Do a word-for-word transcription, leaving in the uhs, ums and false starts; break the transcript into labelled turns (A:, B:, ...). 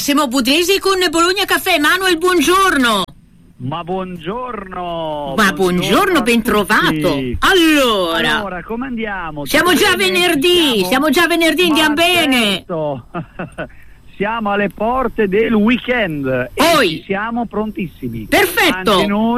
A: Massimo Budesi con Bologna Caffè. Manuel, buongiorno.
B: Ma buongiorno.
A: Ma buongiorno, buongiorno ben trovato. Allora,
B: allora, come andiamo?
A: Siamo già venerdì, siamo, siamo già venerdì, andiamo bene.
B: Certo. Siamo alle porte del weekend e
A: Poi
B: siamo prontissimi.
A: perfetto.
B: Anche noi